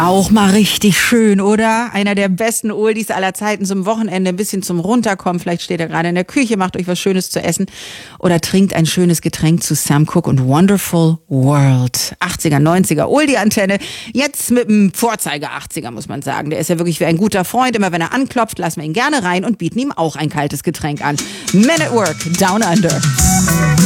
Auch mal richtig schön, oder? Einer der besten Oldies aller Zeiten zum Wochenende, ein bisschen zum Runterkommen. Vielleicht steht er gerade in der Küche, macht euch was Schönes zu essen oder trinkt ein schönes Getränk zu Sam Cooke und Wonderful World. 80er, 90er, Oldie-Antenne. Jetzt mit einem Vorzeige-80er, muss man sagen. Der ist ja wirklich wie ein guter Freund. Immer wenn er anklopft, lassen wir ihn gerne rein und bieten ihm auch ein kaltes Getränk an. Men at Work, Down Under.